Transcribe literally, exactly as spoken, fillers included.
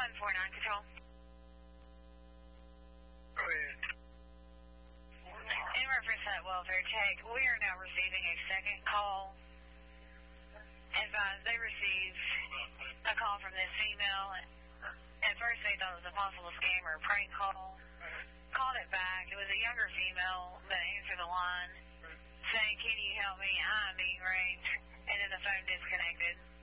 one four nine Control. Go ahead. In reference to that welfare check, we are now receiving a second call. Advised they received a call from this female. At first they thought it was a possible scam or a prank call. Called it back. It was a younger female that answered the line saying, "Can you help me? I'm being raped." And then the phone disconnected.